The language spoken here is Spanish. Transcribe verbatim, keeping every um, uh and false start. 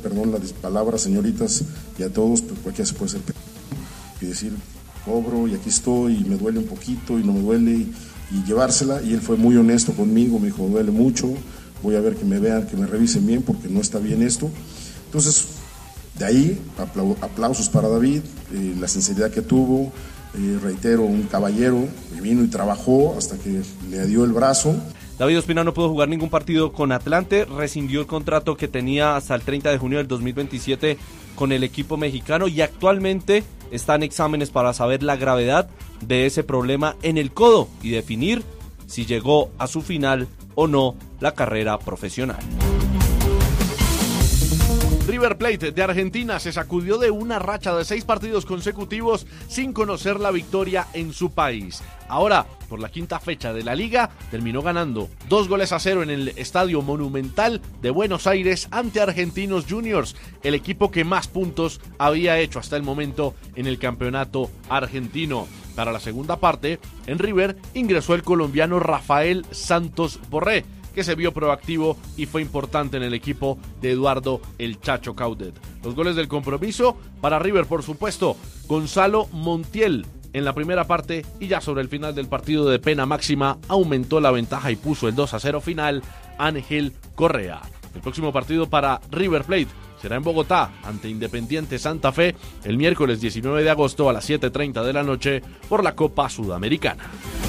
perdón las palabras, señoritas, y a todos, pues cualquiera se puede ser y decir, cobro y aquí estoy y me duele un poquito y no me duele y, y llevársela, y él fue muy honesto conmigo, me dijo, duele mucho, voy a ver que me vean, que me revisen bien porque no está bien esto. Entonces, de ahí, aplausos para David, eh, la sinceridad que tuvo, eh, reitero, un caballero, vino y trabajó hasta que le dio el brazo. David Ospina no pudo jugar ningún partido con Atlante, rescindió el contrato que tenía hasta el treinta de junio del dos mil veintisiete con el equipo mexicano y actualmente está en exámenes para saber la gravedad de ese problema en el codo y definir si llegó a su final o no la carrera profesional. River Plate de Argentina se sacudió de una racha de seis partidos consecutivos sin conocer la victoria en su país. Ahora, por la quinta fecha de la liga, terminó ganando dos goles a cero en el Estadio Monumental de Buenos Aires ante Argentinos Juniors, el equipo que más puntos había hecho hasta el momento en el campeonato argentino. Para la segunda parte, en River ingresó el colombiano Rafael Santos Borré, que se vio proactivo y fue importante en el equipo de Eduardo El Chacho Coudet. Los goles del compromiso para River, por supuesto, Gonzalo Montiel en la primera parte, y ya sobre el final del partido de pena máxima aumentó la ventaja y puso el dos a cero final Ángel Correa. El próximo partido para River Plate será en Bogotá ante Independiente Santa Fe el miércoles diecinueve de agosto a las siete treinta de la noche por la Copa Sudamericana.